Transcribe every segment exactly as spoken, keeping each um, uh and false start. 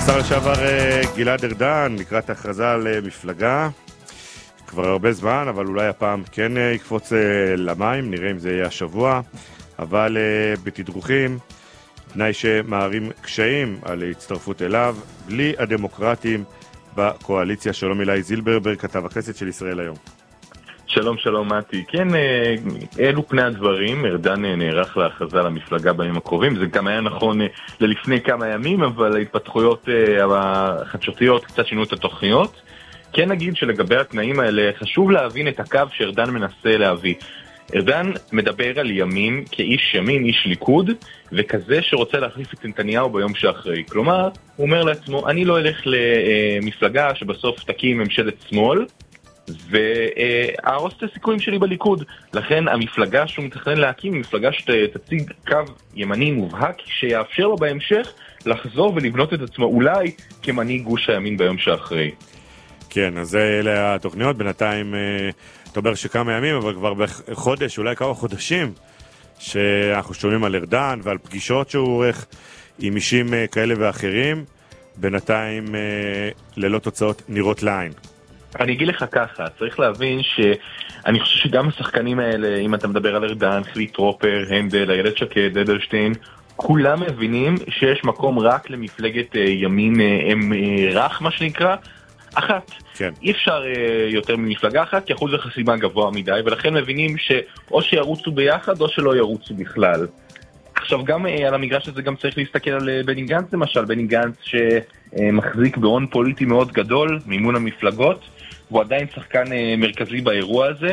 השר לשעבר גלעד ארדן לקראת הכרזה על מפלגה כבר הרבה זמן, אבל אולי הפעם כן יקפוץ למים, נראה אם זה יהיה השבוע, אבל בתדרוכים תנאי שמערים קשיים על הצטרפות אליו בלי הדמוקרטים בקואליציה. שלום אילי זילברברג, כתב הכנסת של ישראל היום. שלום שלום מתי. כן, אלו פני הדברים. ארדן נערך להכרזה למפלגה בימים הקרובים. זה גם היה נכון ללפני כמה ימים, אבל ההתפתחויות החדשותיות קצת שינו את התוכניות. כן נגיד שלגבי התנאים האלה חשוב להבין את הקו שארדן מנסה להביא. ארדן מדבר על ימין כאיש ימין, איש ליכוד, וכזה שרוצה להחליף את נתניהו ביום שאחרי. כלומר, הוא אומר לעצמו, אני לא אלך למפלגה שבסוף תקים ממשלת שמאל, והרוס את הסיכויים שלי בליכוד. לכן המפלגה שהוא מתכנן להקים היא מפלגה שתציג קו ימני מובהק שיאפשר לו בהמשך לחזור ולבנות את עצמו אולי כמנהיג גוש הימין ביום שאחרי. כן, אז אלה התוכניות. בינתיים אתה אומר שכמה ימים, אבל כבר בחודש, אולי כמה חודשים שאנחנו שומעים על ארדן ועל פגישות שהוא עורך עם אישים כאלה ואחרים, בינתיים ללא תוצאות נראות לעין. אני אגיד לך ככה, צריך להבין שאני חושב שגם השחקנים האלה, אם אתה מדבר על ארדן, חילי טרופר, הנדל, איילת שקד, אדלשטיין, כולם מבינים שיש מקום רק למפלגת ימין הם רך, מה שנקרא, אחת. כן. אי אפשר יותר ממפלגה אחת, כי אחוז החסימה גבוה מדי, ולכן מבינים שאו שירוצו ביחד או שלא ירוצו בכלל. עכשיו גם על המגרש הזה גם צריך להסתכל על בני גנץ למשל, בני גנץ שמחזיק בהון פוליטי מאוד גדול, מימון המפלגות, הוא עדיין שחקן מרכזי באירוע הזה,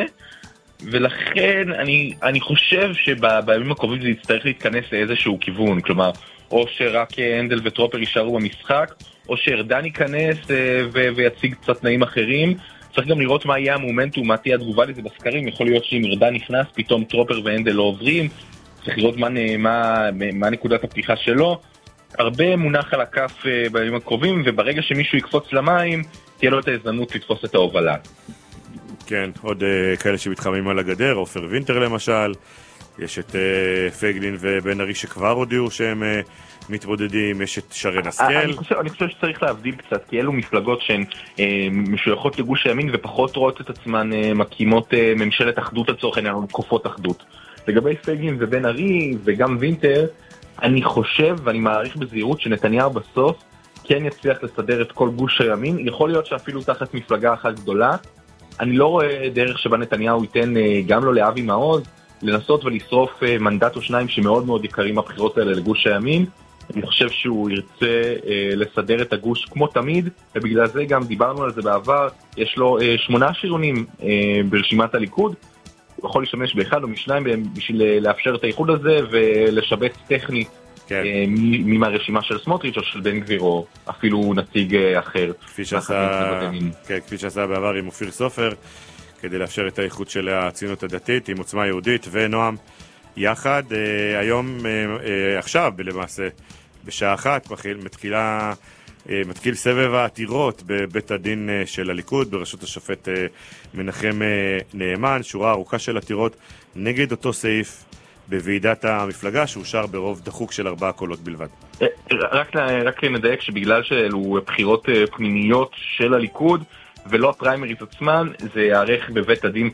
ולכן אני, אני חושב שבימים הקרובים זה יצטרך להתכנס לאיזשהו כיוון, כלומר, או שרק הנדל וטרופר יישארו במשחק, או שארדן ייכנס ו- ויציג קצת תנאים אחרים. צריך גם לראות מה יהיה המומנטום, מה תהיה התגובה לזה בסקרים. יכול להיות שאם ארדן נכנס, פתאום טרופר והנדל לא עוברים. צריך לראות מה, מה, מה נקודת הפתיחה שלו. הרבה מונח על הכף בימים הקרובים, וברגע שמישהו יקפוץ למים, תהיה לו את ההזדמנות לתפוס את ההובלה. כן, עוד uh, כאלה שמתחמים על הגדר, עופר וינטר למשל, יש את uh, פייגלין ובן ארי שכבר הודיעו שהם uh, מתמודדים, יש את שרן השכל. אני חושב, אני חושב שצריך להבדיל קצת, כי אלו מפלגות שהן uh, משויכות לגוש הימין ופחות רואות את עצמן uh, מקימות uh, ממשלת אחדות לצורך העניין, או תקופות אחדות. לגבי פייגלין ובן ארי וגם וינטר, אני חושב ואני מעריך בזהירות שנתניהו בסוף כן יצליח לסדר את כל גוש הימין. יכול להיות שאפילו תחת מפלגה אחת גדולה. אני לא רואה דרך שבה נתניהו ייתן גם לו לאבי מעוז לנסות ולשרוף מנדט או שניים שמאוד מאוד יקרים הבחירות האלה לגוש הימין. אני חושב שהוא ירצה לסדר את הגוש כמו תמיד, ובגלל זה גם דיברנו על זה בעבר. יש לו שמונה שריונים ברשימת הליכוד, הוא יכול להשתמש באחד או משניים בשביל לאפשר את האיחוד הזה ולשבץ טכני כן. מהרשימה של סמוטריץ' או של בן גביר או אפילו נציג אחר. כפי שעשה, כן, כפי שעשה בעבר עם אופיר סופר, כדי לאפשר את האיחוד של הציונות הדתית עם עוצמה יהודית ונועם יחד. היום, עכשיו למעשה, בשעה אחת מתחילה, מתחיל סבב העתירות בבית הדין של הליכוד בראשות השופט מנחם נאמן, שורה ארוכה של עתירות נגד אותו סעיף בוועידת המפלגה שאושר ברוב דחוק של ארבעה קולות בלבד. רק, רק נדייק שבגלל שאלו בחירות פנימיות של הליכוד ולא הפריימריז עצמן, זה יערך בבית הדין